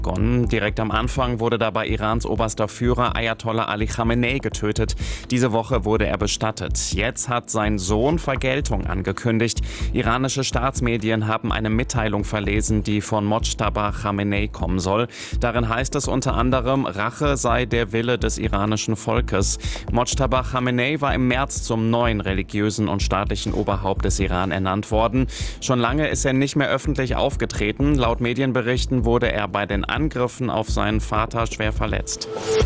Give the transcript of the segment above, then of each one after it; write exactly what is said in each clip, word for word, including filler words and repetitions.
Direkt am Anfang wurde dabei Irans oberster Führer Ayatollah Ali Khamenei getötet. Diese Woche wurde er bestattet. Jetzt hat sein Sohn Vergeltung angekündigt. Iranische Staatsmedien haben eine Mitteilung verlesen, die von Mojtaba Khamenei kommen soll. Darin heißt es unter anderem, Rache sei der Wille des iranischen Volkes. Mojtaba Khamenei war im März zum neuen religiösen und staatlichen Oberhaupt des Iran ernannt worden. Schon lange ist er nicht mehr öffentlich aufgetreten. Laut Medienberichten wurde er bei den Angriffen auf seinen Vater schwer verletzt.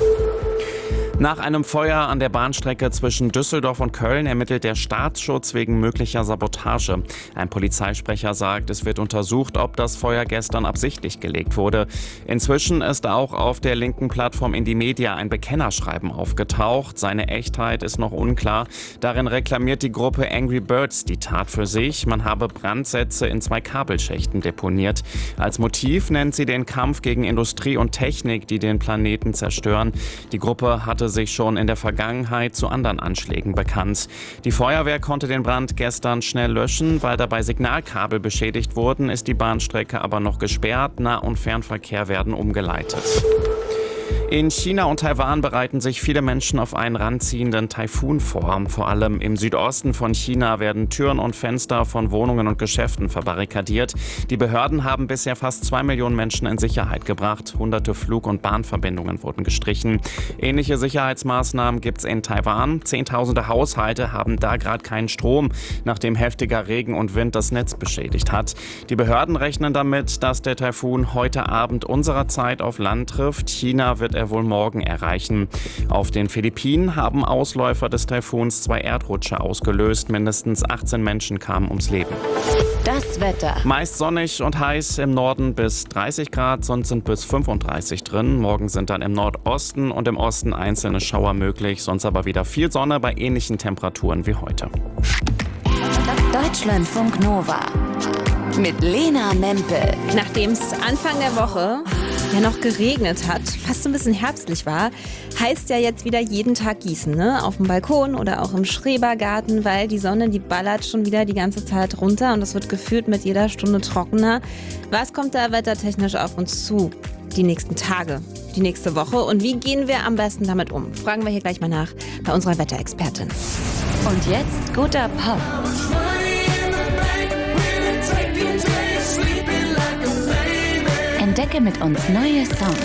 Nach einem Feuer an der Bahnstrecke zwischen Düsseldorf und Köln ermittelt der Staatsschutz wegen möglicher Sabotage. Ein Polizeisprecher sagt, es wird untersucht, ob das Feuer gestern absichtlich gelegt wurde. Inzwischen ist auch auf der linken Plattform Indymedia ein Bekennerschreiben aufgetaucht. Seine Echtheit ist noch unklar. Darin reklamiert die Gruppe Angry Birds die Tat für sich. Man habe Brandsätze in zwei Kabelschächten deponiert. Als Motiv nennt sie den Kampf gegen Industrie und Technik, die den Planeten zerstören. Die Gruppe hatte sich schon in der Vergangenheit zu anderen Anschlägen bekannt. Die Feuerwehr konnte den Brand gestern schnell löschen. Weil dabei Signalkabel beschädigt wurden, ist die Bahnstrecke aber noch gesperrt. Nah- und Fernverkehr werden umgeleitet. In China und Taiwan bereiten sich viele Menschen auf einen ranziehenden Taifun vor. Vor allem im Südosten von China werden Türen und Fenster von Wohnungen und Geschäften verbarrikadiert. Die Behörden haben bisher fast zwei Millionen Menschen in Sicherheit gebracht. Hunderte Flug- und Bahnverbindungen wurden gestrichen. Ähnliche Sicherheitsmaßnahmen gibt es in Taiwan. Zehntausende Haushalte haben da gerade keinen Strom, nachdem heftiger Regen und Wind das Netz beschädigt hat. Die Behörden rechnen damit, dass der Taifun heute Abend unserer Zeit auf Land trifft. China wird er wohl morgen erreichen. Auf den Philippinen haben Ausläufer des Taifuns zwei Erdrutsche ausgelöst. Mindestens achtzehn Menschen kamen ums Leben. Das Wetter. Meist sonnig und heiß, im Norden bis dreißig Grad, sonst sind bis fünfunddreißig drin. Morgen sind dann im Nordosten und im Osten einzelne Schauer möglich, sonst aber wieder viel Sonne bei ähnlichen Temperaturen wie heute. Deutschlandfunk Nova mit Lena Mempel. Nachdem es Anfang der Woche ja noch geregnet hat, fast so ein bisschen herbstlich war, heißt ja jetzt wieder jeden Tag gießen, ne? Auf dem Balkon oder auch im Schrebergarten, weil die Sonne, die ballert schon wieder die ganze Zeit runter und es wird gefühlt mit jeder Stunde trockener. Was kommt da wettertechnisch auf uns zu? Die nächsten Tage, die nächste Woche und wie gehen wir am besten damit um? Fragen wir hier gleich mal nach bei unserer Wetterexpertin. Und jetzt guter Pop. Entdecke mit uns neue Songs.